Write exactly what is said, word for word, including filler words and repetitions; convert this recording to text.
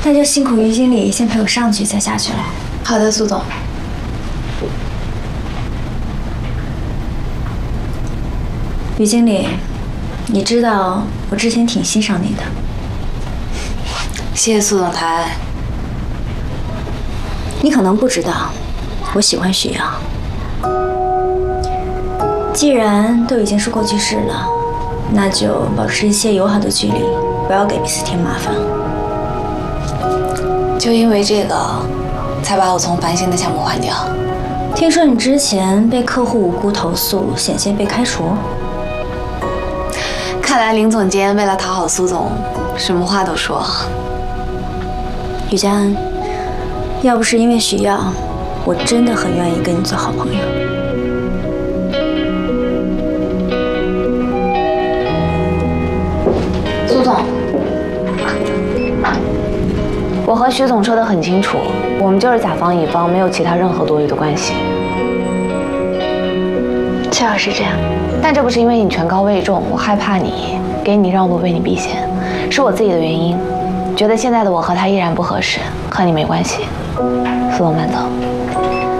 那就辛苦于经理先陪我上去，再下去了。 好的，苏总。 于经理，你知道我之前挺欣赏你的。 谢谢苏总台。 你可能不知道，我喜欢许阳。既然都已经是过去式了，那就保持一些友好的距离，不要给彼此添麻烦。 就因为这个，才把我从繁星的项目换掉。 听说你之前被客户无辜投诉，险些被开除。 看来林总监为了讨好苏总，什么话都说。 于佳恩，要不是因为许耀，我真的很愿意跟你做好朋友。 苏总，我和徐总说得很清楚，我们就是甲方乙方，没有其他任何多余的关系。 最好是这样。 但这不是因为你权高位重，我害怕你，给你让路，为你避嫌，是我自己的原因。觉得现在的我和他依然不合适，和你没关系。苏总慢走。